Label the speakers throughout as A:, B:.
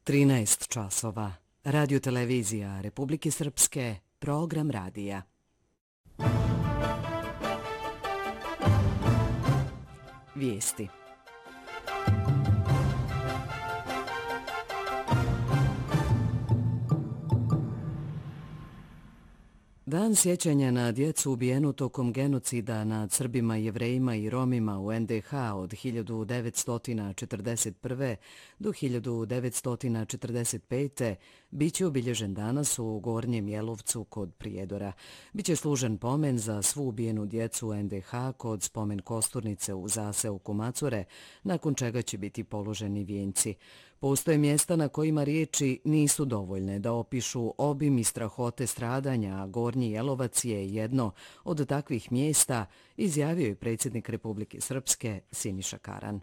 A: 13 časova. Radio-televizija Republike Srpske, program radija. Vijesti. Dan sjećanja na djecu ubijenu tokom genocida nad Srbima, Jevrejima i Romima u NDH od 1941. do 1945. biće obilježen danas u Gornjem Jelovcu kod Prijedora. Biće služen pomen za svu ubijenu djecu u NDH kod spomen kosturnice u zaseoku Macore, nakon čega će biti položeni vijenci. Postoje mjesta na kojima riječi nisu dovoljne da opišu obim i strahote stradanja, a Gornji Jelovac je jedno od takvih mjesta, izjavio je predsjednik Republike Srpske Siniša Karan.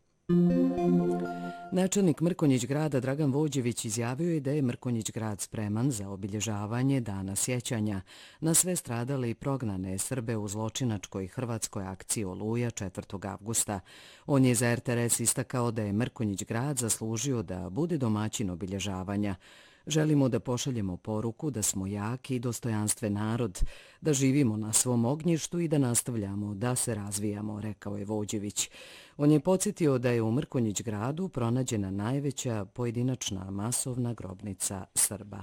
A: Načelnik Mrkonjić grada Dragan Vođević izjavio je da je Mrkonjić grad spreman za obilježavanje Dana sjećanja na sve stradale i prognane Srbe u zločinačkoj hrvatskoj akciji Oluja 4. avgusta. On je za RTS istakao da je Mrkonjić grad zaslužio da bude domaćin obilježavanja. Želimo da pošaljemo poruku da smo jaki i dostojanstven narod, da živimo na svom ognjištu i da nastavljamo da se razvijamo, rekao je Vođević. On je podsjetio da je u Mrkonjić gradu pronađena najveća pojedinačna masovna grobnica Srba.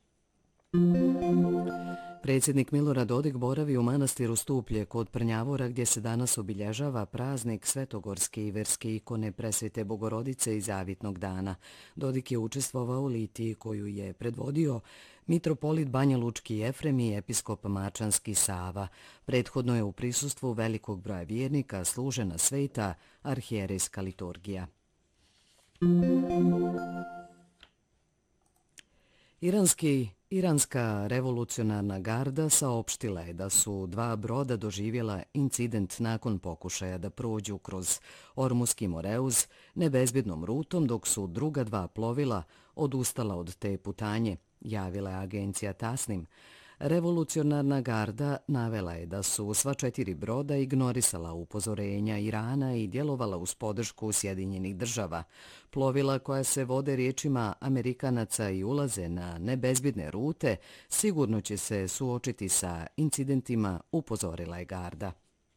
A: Predsjednik Milorad Dodik boravi u manastiru Stuplje kod Prnjavora gdje se danas obilježava praznik svetogorske i verske ikone Presvete Bogorodice i Zavitnog dana. Dodik je učestvovao u litiji koju je predvodio mitropolit Banja Lučki Jefrem i episkop Mačanski Sava. Prethodno je u prisustvu velikog broja vjernika služena sveta arhijerejska liturgija. Iranska revolucionarna garda saopštila je da su dva broda doživjela incident nakon pokušaja da prođu kroz Ormuski Moreuz nebezbjednom rutom, dok su druga dva plovila odustala od te putanje, javila je agencija Tasnim. Revolucionarna garda navela je da su sva 4 broda ignorisala upozorenja Irana i djelovala uz podršku Sjedinjenih država. Plovila koja se vode riječima Amerikanaca i ulaze na nebezbjedne rute sigurno će se suočiti sa incidentima, upozorila je garda.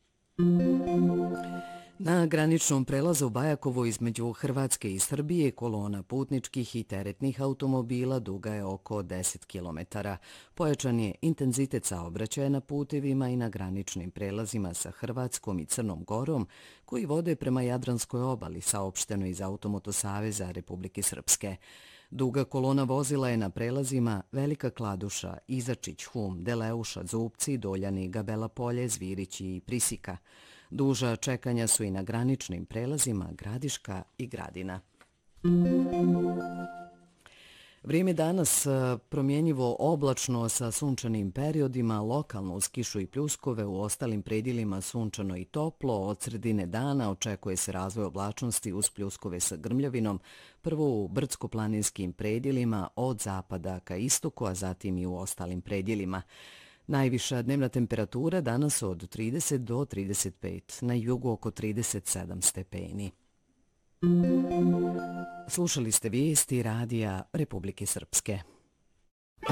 A: Na graničnom prelazu u Bajakovu između Hrvatske i Srbije kolona putničkih i teretnih automobila duga je oko 10 km. Pojačan je intenzitet saobraćaja na putevima i na graničnim prelazima sa Hrvatskom i Crnom Gorom koji vode prema Jadranskoj obali, saopšteno iz Automotosaveza Republike Srpske. Duga kolona vozila je na prelazima Velika Kladuša, Izačić, Hum, Deleuša, Zupci, Doljani, Gabela Polje, Zvirić i Prisika. Duža čekanja su i na graničnim prelazima Gradiška i Gradina. Vrijeme danas promjenjivo oblačno sa sunčanim periodima, lokalno uz kišu i pljuskove, u ostalim predjelima sunčano i toplo. Od sredine dana očekuje se razvoj oblačnosti uz pljuskove sa grmljavinom, prvo u brdsko-planinskim predjelima od zapada ka istoku, a zatim i u ostalim predjelima. Najviša dnevna temperatura danas od 30 do 35, na jugu oko 37 stepeni. Slušali ste vijesti radija Republike Srpske.